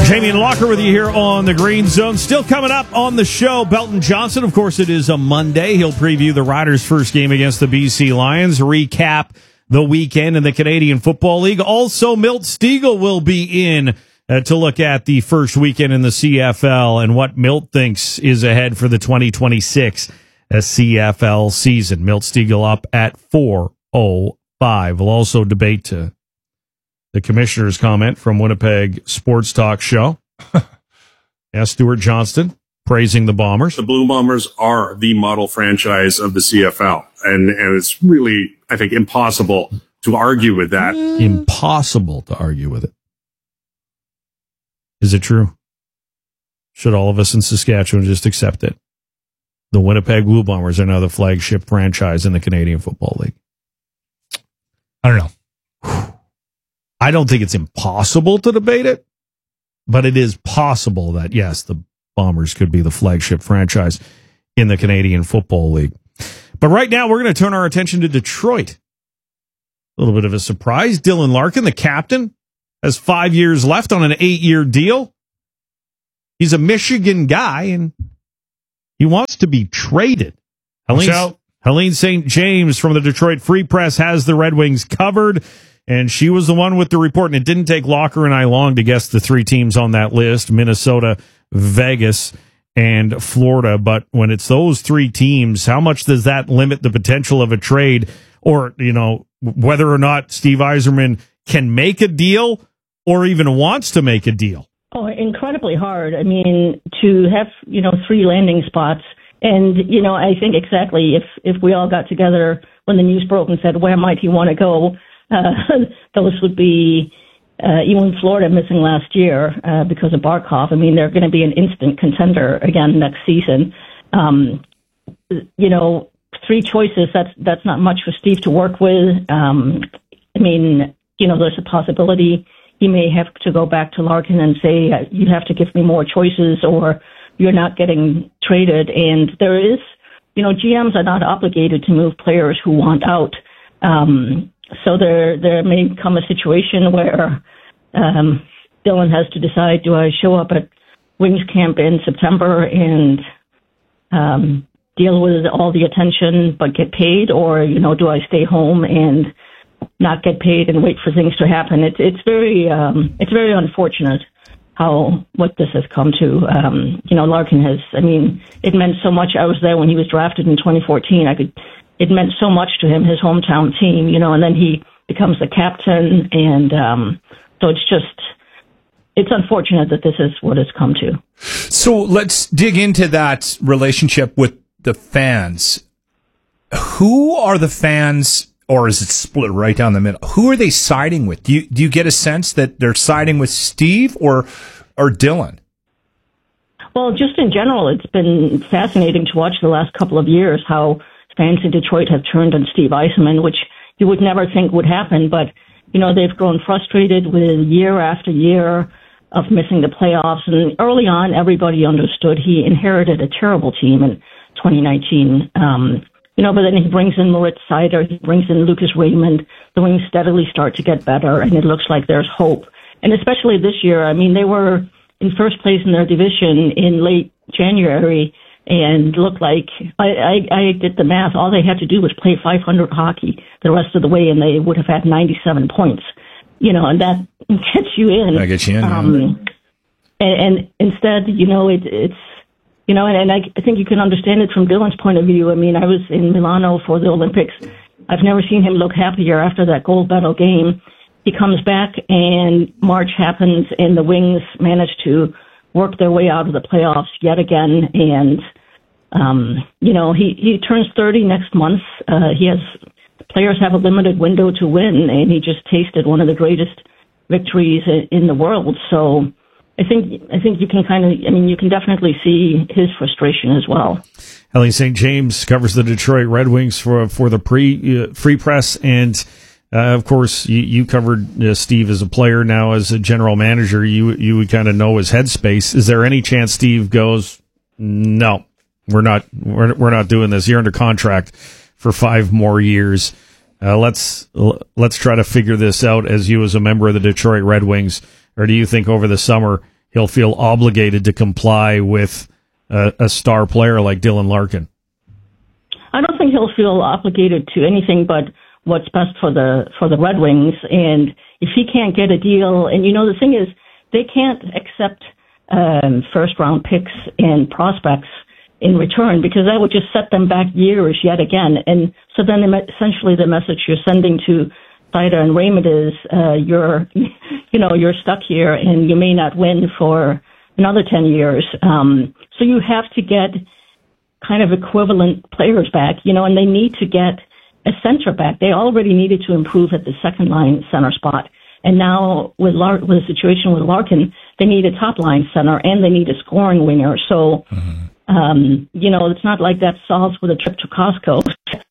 Jamie and Locker with you here on the Green Zone. Still coming up on the show, Belton Johnson. Of course, it is a Monday. He'll preview the Riders' first game against the BC Lions, recap the weekend in the Canadian Football League. Also, Milt Stegall will be in to look at the first weekend in the CFL and what Milt thinks is ahead for the 2026 CFL season. Milt Stegall up at 4:05. We'll also debate the commissioner's comment from Winnipeg Sports Talk Show. Stuart Johnston praising the Bombers. The Blue Bombers are the model franchise of the CFL. And it's really, I think, impossible to argue with that. Impossible to argue with it. Is it true? Should all of us in Saskatchewan just accept it? The Winnipeg Blue Bombers are now the flagship franchise in the Canadian Football League. I don't know. I don't think it's impossible to debate it, but it is possible that, yes, the Bombers could be the flagship franchise in the Canadian Football League. But right now, we're going to turn our attention to Detroit. A little bit of a surprise. Dylan Larkin, the captain, has 5 years left on an 8-year deal. He's a Michigan guy, and he wants to be traded. Helene St. James from the Detroit Free Press has the Red Wings covered. And she was the one with the report, and it didn't take Locker and I long to guess the three teams on that list, Minnesota, Vegas, and Florida. But when it's those three teams, how much does that limit the potential of a trade, or, whether or not Steve Yzerman can make a deal or even wants to make a deal? Oh, incredibly hard. I mean, to have, three landing spots. And, I think exactly if we all got together when the news broke and said, where might he want to go? Those would be, even Florida missing last year because of Barkov. I mean, they're going to be an instant contender again next season. Three choices, that's not much for Steve to work with. There's a possibility he may have to go back to Larkin and say, you have to give me more choices or you're not getting traded. And there is, GMs are not obligated to move players who want out. So there may come a situation where Dylan has to decide, do I show up at Wings camp in September and deal with all the attention but get paid, or, do I stay home and not get paid and wait for things to happen? It's very unfortunate what this has come to. Larkin has, it meant so much. I was there when he was drafted in 2014. It meant so much to him, his hometown team, and then he becomes the captain. And so it's unfortunate that this is what it's come to. So let's dig into that relationship with the fans. Who are the fans, or is it split right down the middle? Who are they siding with? Do you get a sense that they're siding with Steve or Dylan? Well, just in general, it's been fascinating to watch the last couple of years how fans in Detroit have turned on Steve Yzerman, which you would never think would happen. But, they've grown frustrated with year after year of missing the playoffs. And early on, everybody understood he inherited a terrible team in 2019. But then he brings in Moritz Seider, he brings in Lucas Raymond. The Wings steadily start to get better, and it looks like there's hope. And especially this year, they were in first place in their division in late January, and looked like, I did the math, all they had to do was play 500 hockey the rest of the way, and they would have had 97 points. And that gets you in. That gets you in. And instead, it's, and I think you can understand it from Dylan's point of view. I was in Milano for the Olympics. I've never seen him look happier after that gold medal game. He comes back, and March happens, and the Wings manage to work their way out of the playoffs yet again. And, he turns 30 next month. Players have a limited window to win, and he just tasted one of the greatest victories in the world. So I think you can you can definitely see his frustration as well. Helene St. James covers the Detroit Red Wings for the Free Press, and of course you covered Steve as a player. Now as a general manager, you would kind of know his headspace. Is there any chance Steve goes, no, we're not doing this. You're under contract for 5 more years. Let's try to figure this out as you as a member of the Detroit Red Wings. Or do you think over the summer he'll feel obligated to comply with a star player like Dylan Larkin? I don't think he'll feel obligated to anything but what's best for the Red Wings. And if he can't get a deal, and the thing is, they can't accept first round picks and prospects in return, because that would just set them back years yet again. And so then essentially the message you're sending to Seider and Raymond is you're stuck here and you may not win for another 10 years. So you have to get kind of equivalent players back, and they need to get a center back. They already needed to improve at the second line center spot. And now with the situation with Larkin, they need a top line center and they need a scoring winger. So, it's not like that solves with a trip to Costco.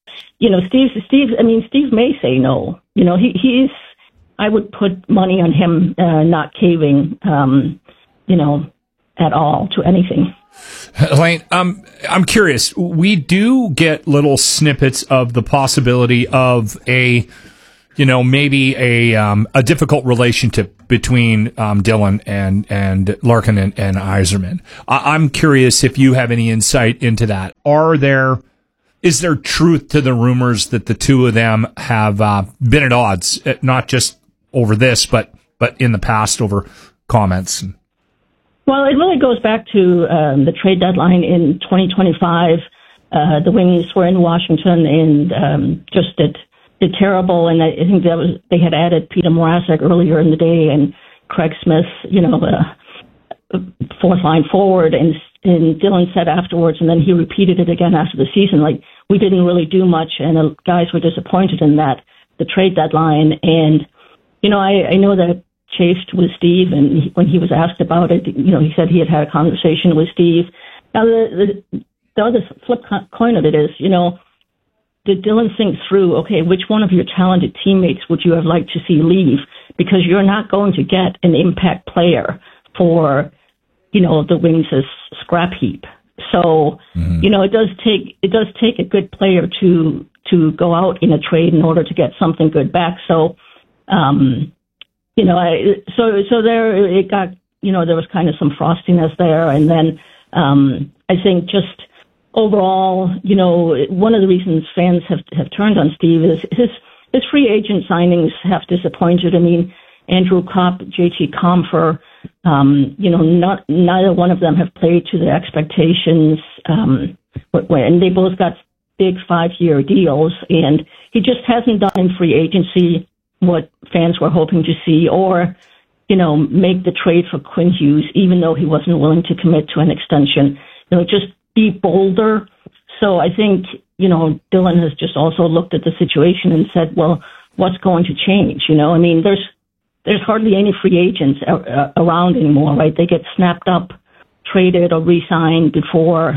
Steve may say no. He's, I would put money on him, not caving, at all to anything. Elaine, I'm curious. We do get little snippets of the possibility of maybe a difficult relationship between Dylan and Larkin and Yzerman. I'm curious if you have any insight into that. Is there truth to the rumors that the two of them have been at odds, not just over this, but in the past over comments? Well, it really goes back to the trade deadline in 2025. The Wings were in Washington and just did terrible. And I think they had added Peter Mrazek earlier in the day and Craig Smith, fourth line forward. And Dylan said afterwards, and then he repeated it again after the season, like, we didn't really do much, and the guys were disappointed in that, the trade deadline. And, I know that chafed with Steve, and when he was asked about it, he said he had a conversation with Steve. Now, the other flip coin of it is, did Dylan think through, okay, which one of your talented teammates would you have liked to see leave? Because you're not going to get an impact player for, the Wings' scrap heap. So, it does take a good player to go out in a trade in order to get something good back. So, so there it got, there was kind of some frostiness there. And then, I think just overall, one of the reasons fans have turned on Steve is his free agent signings have disappointed. I mean, Andrew Kopp, JT Compher, neither one of them have played to their expectations. And they both got big 5-year deals, and he just hasn't done in free agency what fans were hoping to see, or, make the trade for Quinn Hughes, even though he wasn't willing to commit to an extension. Just be bolder. So I think, Dylan has just also looked at the situation and said, well, what's going to change? There's hardly any free agents around anymore, right? They get snapped up, traded, or re-signed before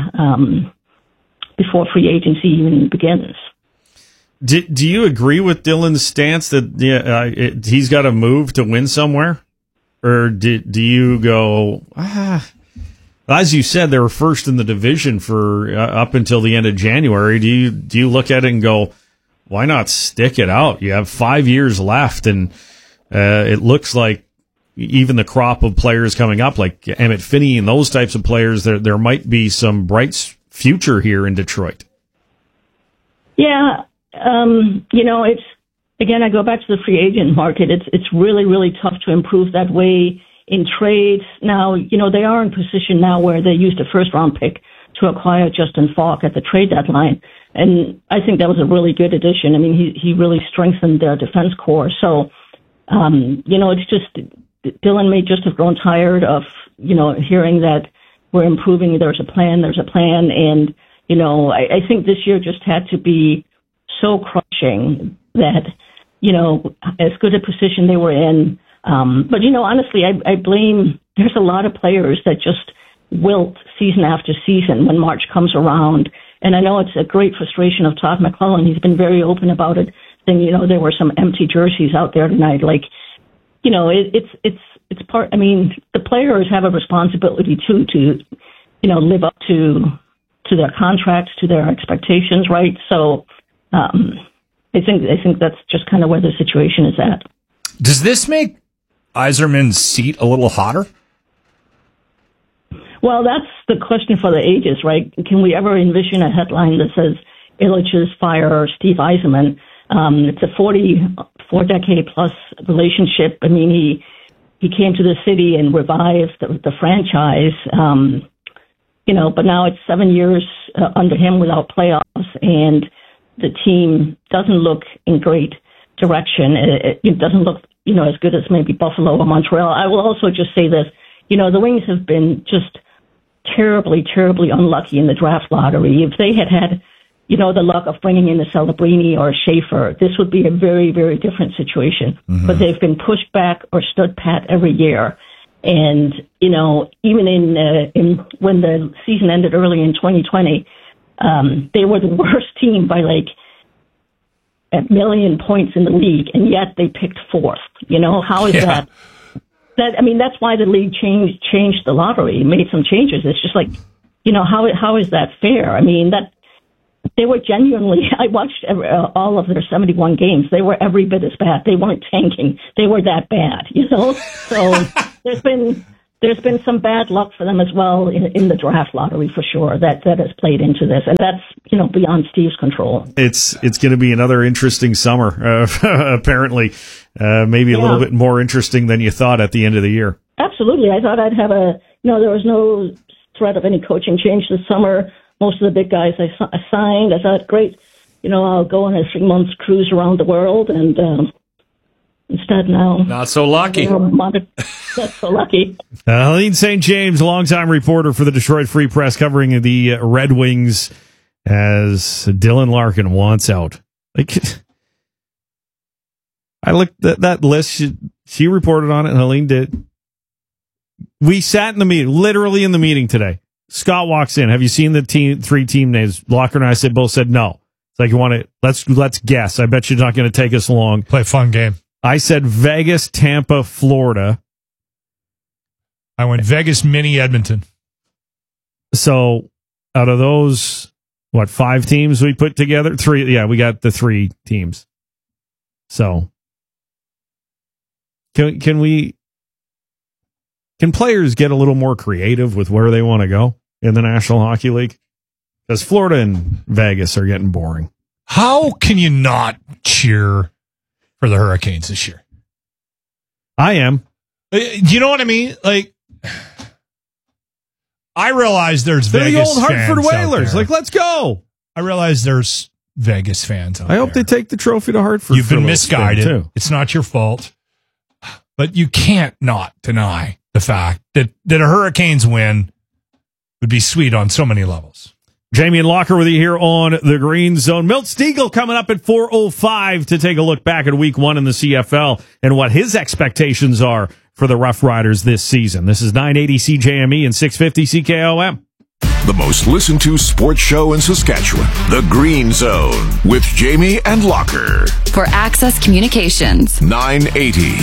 free agency even begins. Do you agree with Dylan's stance that he's got to move to win somewhere? Or do you go, as you said, they were first in the division for up until the end of January. Do you look at it and go, why not stick it out? You have 5 years left, and it looks like even the crop of players coming up, like Emmett Finney and those types of players, there might be some bright future here in Detroit. Yeah. It's, again, I go back to the free agent market. It's really, really tough to improve that way in trades. Now, they are in position now where they used a first-round pick to acquire Justin Falk at the trade deadline. And I think that was a really good addition. I mean, he really strengthened their defense core. So, it's just, Dylan may just have grown tired of, hearing that we're improving, there's a plan. And, I think this year just had to be so crushing that, as good a position they were in. But, honestly, I blame, there's a lot of players that just wilt season after season when March comes around. And I know it's a great frustration of Todd McClellan. He's been very open about it, saying, there were some empty jerseys out there tonight. Like, it's part, I mean, the players have a responsibility too to, live up to their contracts, to their expectations, right? So, I think that's just kind of where the situation is at. Does this make Yzerman's seat a little hotter? Well, that's the question for the ages, right? Can we ever envision a headline that says Ilitch's fire Steve Yzerman? It's a 44-decade-plus relationship. I mean, he came to the city and revived the franchise, but now it's 7 years under him without playoffs, and the team doesn't look in great direction. It doesn't look, as good as maybe Buffalo or Montreal. I will also just say this, the Wings have been just terribly, terribly unlucky in the draft lottery. If they had the luck of bringing in a Celebrini or a Schaefer, this would be a very, very different situation. Mm-hmm. But they've been pushed back or stood pat every year. And, even in when the season ended early in 2020, they were the worst team by like a million points in the league, and yet they picked fourth. How is that? That's why the league changed the lottery, made some changes. It's just like, how is that fair? That they were genuinely, I watched all of their 71 games. They were every bit as bad. They weren't tanking. They were that bad, So there's been some bad luck for them as well in the draft lottery for sure. That has played into this, and that's beyond Steve's control. It's going to be another interesting summer, apparently, maybe a little bit more interesting than you thought at the end of the year. Absolutely, I thought I'd have there was no threat of any coaching change this summer. Most of the big guys I signed. I thought, great, I'll go on a 3-month cruise around the world, and instead now, not so lucky. Not so lucky. Helene St. James, longtime reporter for the Detroit Free Press, covering the Red Wings as Dylan Larkin wants out. I looked at that list. She reported on it, and Helene did. We sat in the meeting, literally in the meeting today. Scott walks in. Have you seen the three team names? Locker and I both said no. It's like, you want to, let's guess. I bet you're not going to take us long. Play a fun game. I said Vegas, Tampa, Florida. I went Vegas, Mini, Edmonton. So out of those, 5 teams we put together? 3. Yeah, we got the 3 teams. So can players get a little more creative with where they want to go in the National Hockey League? Because Florida and Vegas are getting boring. How can you not cheer for the Hurricanes this year? I am. Do you know what I mean? Like, I realize there's Vegas the old Hartford Whalers. Like, let's go. I realize there's Vegas fans out there. I hope they take the trophy to Hartford. You've been misguided. Too. It's not your fault. But you can't not deny the fact that a Hurricanes win would be sweet on so many levels. Jamie and Locker with you here on the Green Zone. Milt Stiegel coming up at 4:05 to take a look back at Week 1 in the CFL and what his expectations are for the Rough Riders this season. This is 980 CJME and 650 CKOM. The most listened to sports show in Saskatchewan, The Green Zone, with Jamie and Locker. For Access Communications. 980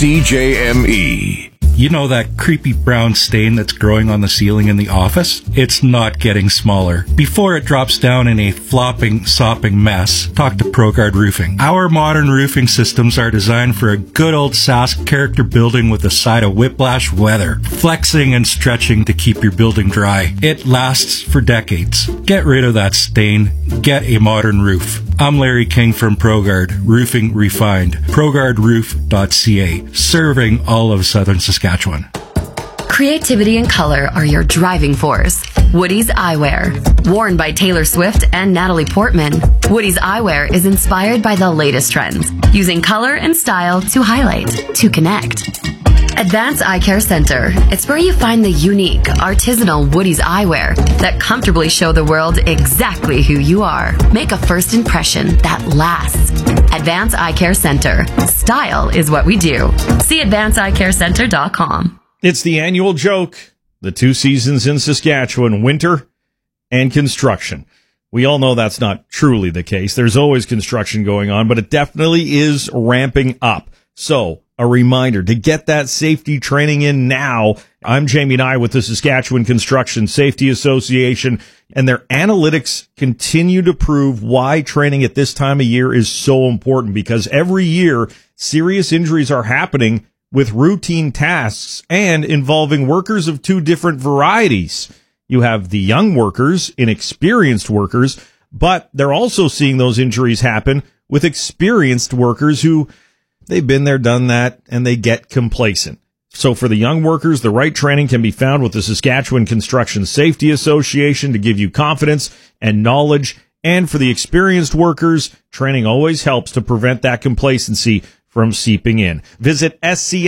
CJME. You know that creepy brown stain that's growing on the ceiling in the office? It's not getting smaller. Before it drops down in a flopping, sopping mess, talk to ProGuard Roofing. Our modern roofing systems are designed for a good old Sask character building with a side of whiplash weather, flexing and stretching to keep your building dry. It lasts for decades. Get rid of that stain. Get a modern roof. I'm Larry King from ProGuard, Roofing Refined. ProGuardRoof.ca, serving all of southern Saskatchewan. Creativity and color are your driving force. Woody's Eyewear. Worn by Taylor Swift and Natalie Portman, Woody's Eyewear is inspired by the latest trends, using color and style to highlight, to connect. Advanced Eye Care Center. It's where you find the unique, artisanal Woody's eyewear that comfortably show the world exactly who you are. Make a first impression that lasts. Advanced Eye Care Center. Style is what we do. See advancedeyecarecenter.com. It's the annual joke. The 2 seasons in Saskatchewan, winter and construction. We all know that's not truly the case. There's always construction going on, but it definitely is ramping up. So, a reminder to get that safety training in now. I'm Jamie Nye with the Saskatchewan Construction Safety Association, and their analytics continue to prove why training at this time of year is so important, because every year serious injuries are happening with routine tasks and involving workers of two different varieties. You have the young workers, inexperienced workers, but they're also seeing those injuries happen with experienced workers who they've been there, done that, and they get complacent. So for the young workers, the right training can be found with the Saskatchewan Construction Safety Association to give you confidence and knowledge. And for the experienced workers, training always helps to prevent that complacency from seeping in. Visit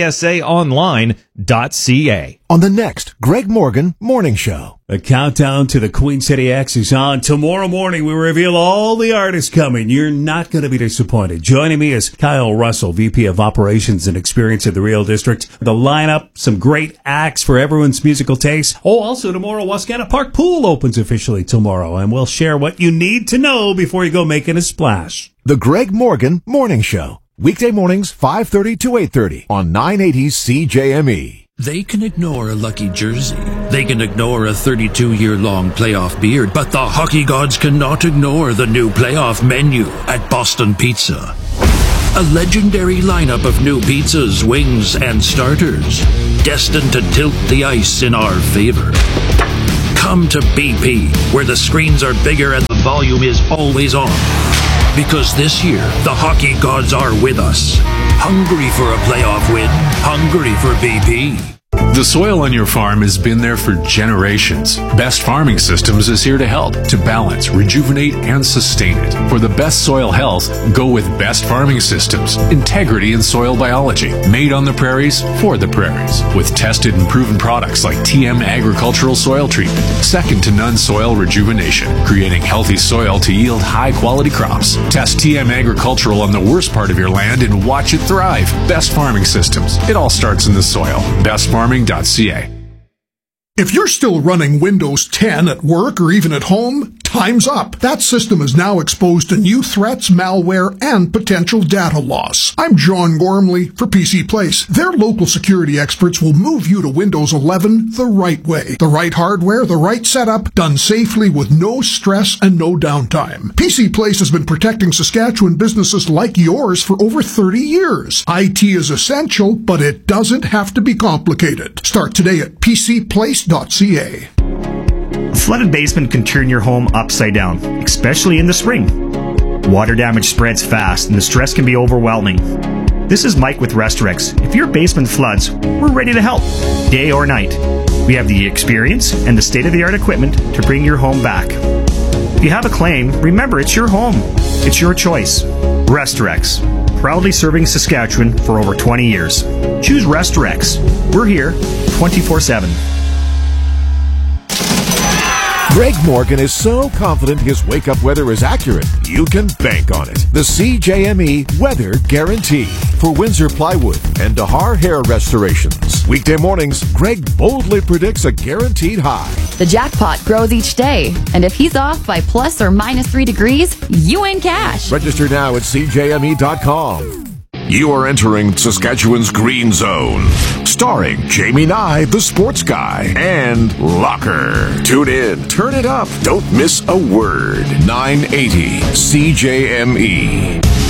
scsaonline.ca. On the next Greg Morgan Morning Show. A countdown to the Queen City X is on. Tomorrow morning, we reveal all the artists coming. You're not going to be disappointed. Joining me is Kyle Russell, VP of Operations and Experience at the Real District. The lineup, some great acts for everyone's musical taste. Oh, also tomorrow, Wascana Park Pool opens officially tomorrow, and we'll share what you need to know before you go making a splash. The Greg Morgan Morning Show. Weekday mornings, 5:30 to 8:30 on 980 CJME. They can ignore a lucky jersey. They can ignore a 32-year-long playoff beard, but the hockey gods cannot ignore the new playoff menu at Boston Pizza. A legendary lineup of new pizzas, wings, and starters, destined to tilt the ice in our favor. Come to BP, where the screens are bigger and the volume is always on. Because this year, the hockey gods are with us. Hungry for a playoff win. Hungry for BP. The soil on your farm has been there for generations. Best Farming Systems is here to help, to balance, rejuvenate, and sustain it. For the best soil health, go with Best Farming Systems. Integrity in soil biology. Made on the prairies, for the prairies. With tested and proven products like TM Agricultural Soil Treatment. Second to none soil rejuvenation. Creating healthy soil to yield high-quality crops. Test TM Agricultural on the worst part of your land and watch it thrive. Best Farming Systems. It all starts in the soil. BestFarming.ca. If you're still running Windows 10 at work or even at home, time's up. That system is now exposed to new threats, malware, and potential data loss. I'm John Gormley for PC Place. Their local security experts will move you to Windows 11 the right way. The right hardware, the right setup, done safely with no stress and no downtime. PC Place has been protecting Saskatchewan businesses like yours for over 30 years. IT is essential, but it doesn't have to be complicated. Start today at PCPlace.ca. A flooded basement can turn your home upside down, especially in the spring. Water damage spreads fast and the stress can be overwhelming. This is Mike with Restorex. If your basement floods, we're ready to help, day or night. We have the experience and the state-of-the-art equipment to bring your home back. If you have a claim, remember it's your home. It's your choice. Restorex, proudly serving Saskatchewan for over 20 years. Choose Restorex. We're here 24/7. Greg Morgan is so confident his wake-up weather is accurate, you can bank on it. The CJME Weather Guarantee for Windsor Plywood and Dahar Hair Restorations. Weekday mornings, Greg boldly predicts a guaranteed high. The jackpot grows each day, and if he's off by plus or minus 3 degrees, you win cash. Register now at CJME.com. You are entering Saskatchewan's Green Zone, starring Jamie Nye, the sports guy, and Locker. Tune in, turn it up, don't miss a word. 980 CJME.